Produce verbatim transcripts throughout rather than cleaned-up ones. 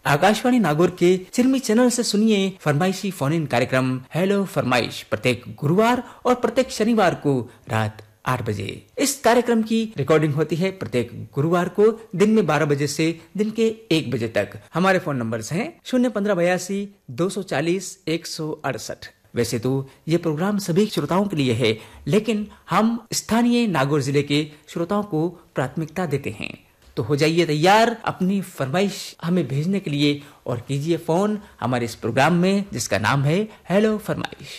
आकाशवाणी नागौर के चिरमी चैनल से सुनिए फरमाइशी फोन इन कार्यक्रम हेलो फरमाइश प्रत्येक गुरुवार और प्रत्येक शनिवार को रात आठ बजे। इस कार्यक्रम की रिकॉर्डिंग होती है प्रत्येक गुरुवार को दिन में बारह बजे से दिन के एक बजे तक। हमारे फोन नंबर्स हैं शून्य पंद्रह बयासी दो सौ चालीस एक सौ अड़सठ। वैसे तो ये प्रोग्राम सभी श्रोताओं के लिए है, लेकिन हम स्थानीय नागौर जिले के श्रोताओं को प्राथमिकता देते हैं। तो हो जाइए तैयार अपनी फरमाइश हमें भेजने के लिए और कीजिए फोन हमारे इस प्रोग्राम में जिसका नाम है हेलो फरमाइश।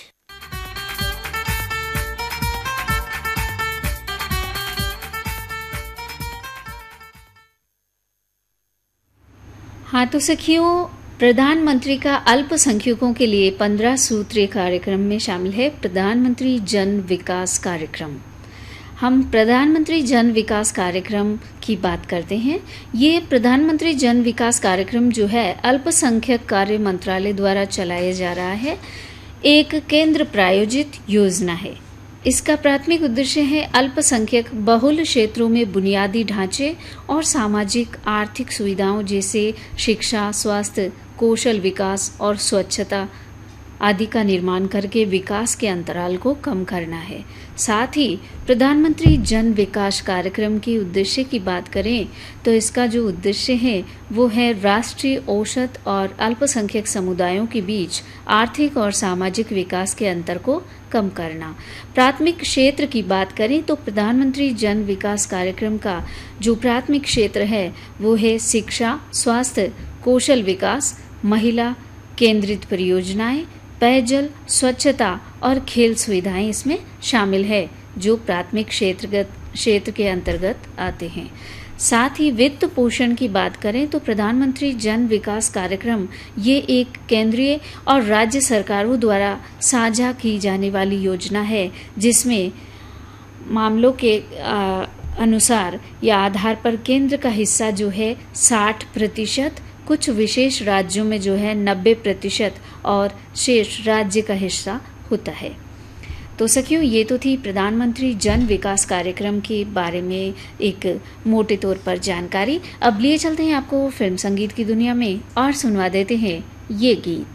हाँ तो सखियों, प्रधानमंत्री का अल्पसंख्यकों के लिए पंद्रह सूत्रीय कार्यक्रम में शामिल है प्रधानमंत्री जन विकास कार्यक्रम। हम प्रधानमंत्री जन विकास कार्यक्रम की बात करते हैं। ये प्रधानमंत्री जन विकास कार्यक्रम जो है अल्पसंख्यक कार्य मंत्रालय द्वारा चलाया जा रहा है, एक केंद्र प्रायोजित योजना है। इसका प्राथमिक उद्देश्य है अल्पसंख्यक बहुल क्षेत्रों में बुनियादी ढांचे और सामाजिक आर्थिक सुविधाओं जैसे शिक्षा, स्वास्थ्य, कौशल विकास और स्वच्छता आदि का निर्माण करके विकास के अंतराल को कम करना है। साथ ही प्रधानमंत्री जन विकास कार्यक्रम के उद्देश्य की बात करें तो इसका जो उद्देश्य है वो है राष्ट्रीय औसत और अल्पसंख्यक समुदायों के बीच आर्थिक और सामाजिक विकास के अंतर को कम करना। प्राथमिक क्षेत्र की बात करें तो प्रधानमंत्री जन विकास कार्यक्रम का जो प्राथमिक क्षेत्र है वो है शिक्षा, स्वास्थ्य, कौशल विकास, महिला केंद्रित परियोजनाएं, पेयजल, स्वच्छता और खेल सुविधाएं इसमें शामिल है, जो प्राथमिक क्षेत्रगत क्षेत्र के अंतर्गत आते हैं। साथ ही वित्त पोषण की बात करें तो प्रधानमंत्री जन विकास कार्यक्रम ये एक केंद्रीय और राज्य सरकारों द्वारा साझा की जाने वाली योजना है, जिसमें मामलों के आ, अनुसार या आधार पर केंद्र का हिस्सा जो है साठ प्रतिशत, कुछ विशेष राज्यों में जो है नब्बे प्रतिशत और शेष राज्य का हिस्सा होता है। तो सखियों, ये तो थी प्रधानमंत्री जन विकास कार्यक्रम के बारे में एक मोटे तौर पर जानकारी। अब लिए चलते हैं आपको फिल्म संगीत की दुनिया में और सुनवा देते हैं ये गीत।